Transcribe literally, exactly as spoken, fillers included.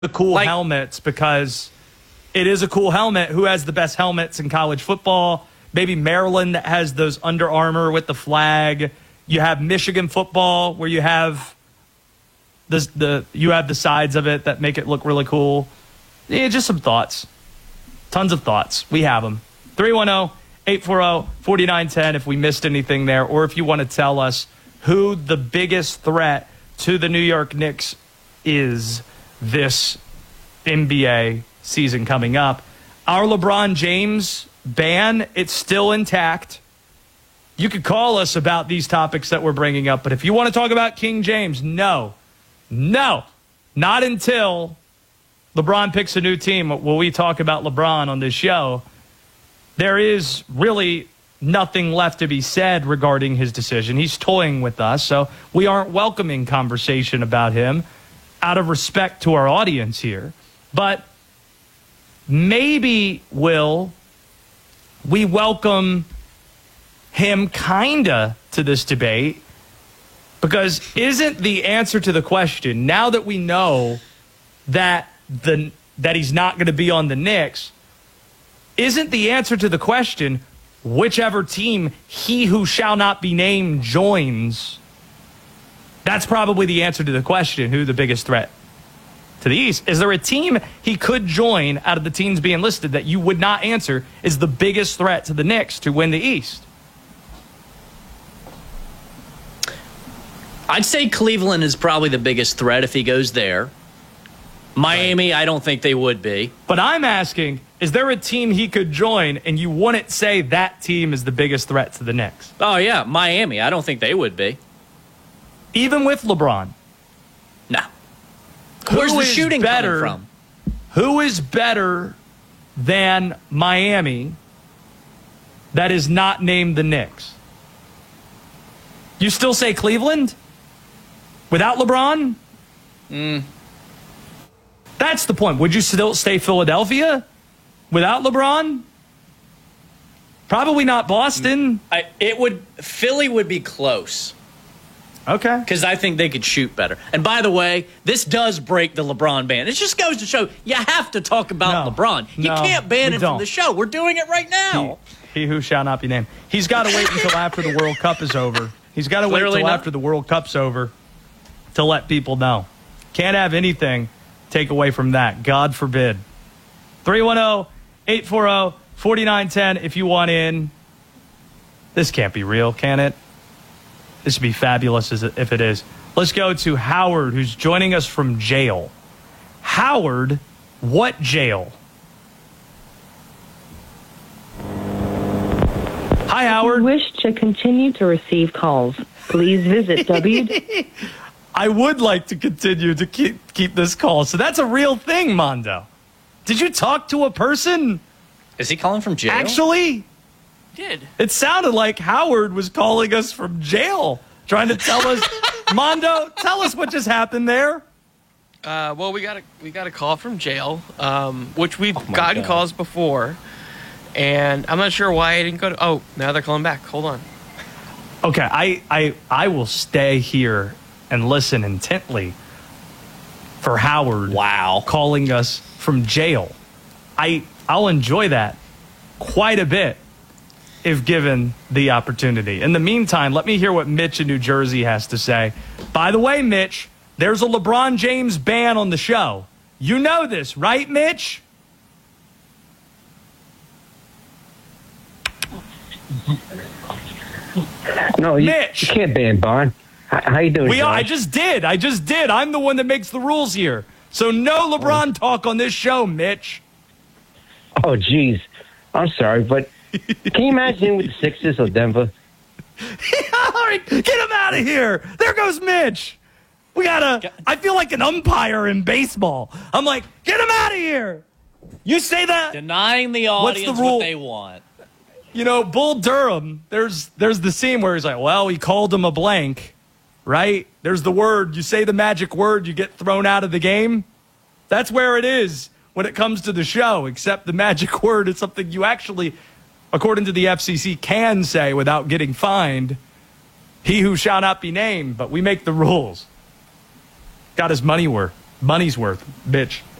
the cool like, helmets because it is a cool helmet. Who has the best helmets in college football? Maybe Maryland that has those Under Armour with the flag. You have Michigan football where you have the the you have the sides of it that make it look really cool. Yeah, just some thoughts. Tons of thoughts. We have them. three one zero, eight four zero, four nine one zero if we missed anything there, or if you want to tell us who the biggest threat to the New York Knicks is this N B A season coming up. Our LeBron James ban, it's still intact. You could call us about these topics that we're bringing up, but if you want to talk about King James, no. No. Not until LeBron picks a new team will we talk about LeBron on this show. There is really nothing left to be said regarding his decision. He's toying with us, so we aren't welcoming conversation about him out of respect to our audience here. But maybe, Will, we welcome him kinda to this debate, because isn't the answer to the question, now that we know that the that he's not going to be on the Knicks, isn't the answer to the question, whichever team he who shall not be named joins? That's probably the answer to the question, who the biggest threat to the East. Is there a team he could join out of the teams being listed that you would not answer is the biggest threat to the Knicks to win the East? I'd say Cleveland is probably the biggest threat if he goes there. Miami, I don't think they would be. But I'm asking, is there a team he could join and you wouldn't say that team is the biggest threat to the Knicks? Oh, yeah, Miami. I don't think they would be. Even with LeBron? No. Where's Who the is shooting better, coming from? Who is better than Miami that is not named the Knicks? You still say Cleveland? Without LeBron? Mm. That's the point. Would you still stay Philadelphia without LeBron? Probably not Boston. I, it would. Philly would be close. Okay. Because I think they could shoot better. And by the way, this does break the LeBron ban. It just goes to show you have to talk about no, LeBron. You no, can't ban him don't. from the show. We're doing it right now. He, he who shall not be named. He's got to wait until after the World Cup is over. He's got to wait until not. after the World Cup's over to let people know. Can't have anything take away from that. God forbid. three one zero, eight four zero, four nine one zero if you want in. This can't be real, can it? This would be fabulous if it is. Let's go to Howard, who's joining us from jail. Howard, what jail? Hi, Howard. If you wish to continue to receive calls, please visit W. I would like to continue to keep keep this call. So that's a real thing, Mondo. Did you talk to a person? Is he calling from jail? Actually, Did. it sounded like Howard was calling us from jail, trying to tell us, Mondo, tell us what just happened there. Uh, well, we got a we got a call from jail, um, which we've Oh my gotten God. calls before, and I'm not sure why I didn't go to. Oh, now they're calling back. Hold on. Okay, I I I will stay here and listen intently for Howard. Wow. Calling us from jail. I I'll enjoy that quite a bit if given the opportunity. In the meantime, let me hear what Mitch in New Jersey has to say. By the way, Mitch, there's a LeBron James ban on the show. You know this, right, Mitch? No, you, Mitch. you can't ban Bond. How, how you doing, We are, I Josh? just did. I just did. I'm the one that makes the rules here. So no LeBron talk on this show, Mitch. Oh, geez. I'm sorry, but can you imagine with the Sixers or Denver? All right, get him out of here. There goes Mitch. We gotta, I feel like an umpire in baseball. I'm like, get him out of here. You say that? Denying the What's the audience rule? what they want. You know, Bull Durham, there's there's the scene where he's like, well, he called him a blank, right? There's the word. You say the magic word, you get thrown out of the game. That's where it is when it comes to the show, except the magic word is something you actually, according to the F C C, can say without getting fined. He who shall not be named, but we make the rules. Got his money worth. Money's worth, bitch.